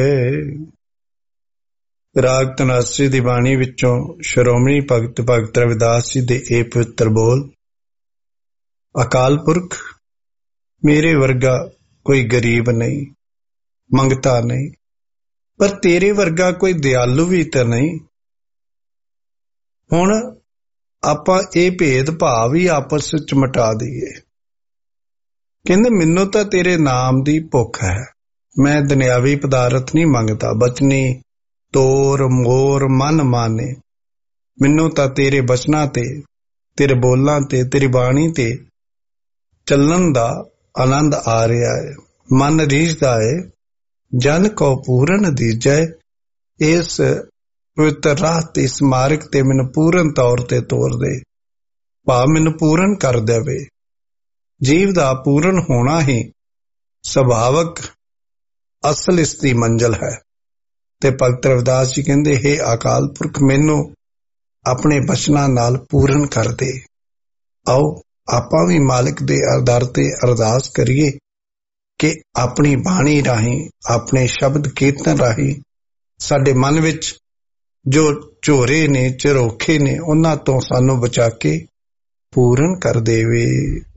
ਰਾਗ ਧਨਾਸਰੀ ਦੀ ਬਾਣੀ ਵਿੱਚੋਂ ਸ਼੍ਰੋਮਣੀ ਭਗਤ ਭਗਤ ਰਵਿਦਾਸ ਜੀ ਦੇ ਇਹ ਪਵਿੱਤਰ ਬੋਲ। ਅਕਾਲ ਪੁਰਖ ਮੇਰੇ ਵਰਗਾ ਕੋਈ ਗਰੀਬ ਨਹੀਂ, ਮੰਗਤਾ ਨਹੀਂ, ਪਰ ਤੇਰੇ ਵਰਗਾ ਕੋਈ ਦਿਆਲੂ ਵੀ ਤਾਂ ਨਹੀਂ। ਹੁਣ ਆਪਾਂ ਇਹ ਭੇਦ ਭਾਵ ਹੀ ਆਪਸ ਵਿੱਚ ਮਿਟਾ ਦਈਏ। ਕਹਿੰਦੇ ਮੈਨੂੰ ਤਾਂ ਤੇਰੇ ਨਾਮ ਦੀ ਭੁੱਖ ਹੈ, ਮੈਂ ਦੁਨਿਆਵੀ ਪਦਾਰਥ ਨਹੀਂ ਮੰਗਦਾ। ਬਚਨੀ ਤੋਰ ਮੋਰ ਮਨ ਮਾਨੇ, ਮੈਨੂੰ ਤਾਂ ਤੇਰੇ ਬਚਨਾਂ ਤੇ, ਤੇਰੇ ਬੋਲਾਂ ਤੇ, ਤੇਰੀ ਬਾਣੀ ਤੇ ਚੱਲਣ ਦਾ ਆਨੰਦ ਆ ਰਿਹਾ ਹੈ। ਮਨ ਰੀਝਦਾ ਹੈ ਜਨ ਕੋ ਪੂਰਨ ਦੀਜੈ। ਇਸ ਪਵਿੱਤਰ ਰਾਹ ਤੇ, ਇਸ ਮਾਰਗ ਤੇ ਮੈਨੂੰ ਪੂਰਨ ਤੌਰ ਤੇ ਤੋਰ ਦੇ, ਭਾਵ ਮੈਨੂੰ ਪੂਰਨ ਕਰ ਦੇਵੇ। ਜੀਵ ਦਾ ਪੂਰਨ ਹੋਣਾ ਹੀ ਸੁਭਾਵਕ ਅਸਲ ਇਸ ਦੀ ਮੰਜ਼ਿਲ ਹੈ। ਤੇ ਭਗਤ ਰਵਿਦਾਸ ਜੀ ਕਹਿੰਦੇ, ਹੇ ਅਕਾਲ ਪੁਰਖ ਮੈਨੂੰ ਆਪਣੇ ਬਚਨਾਂ ਨਾਲ ਪੂਰਨ ਕਰ ਦੇ। ਆਓ ਆਪਾਂ ਵੀ ਮਾਲਿਕ ਦੇ ਦਰ ਤੇ ਅਰਦਾਸ ਕਰੀਏ ਕਿ ਆਪਣੀ ਬਾਣੀ ਰਾਹੀਂ, ਆਪਣੇ ਸ਼ਬਦ ਕੀਰਤਨ ਰਾਹੀਂ ਸਾਡੇ ਮਨ ਵਿੱਚ ਜੋ ਝੋਰੇ ਨੇ, ਝਰੋਖੇ ਨੇ, ਉਹਨਾਂ ਤੋਂ ਸਾਨੂੰ ਬਚਾ ਕੇ ਪੂਰਨ ਕਰ ਦੇਵੇ।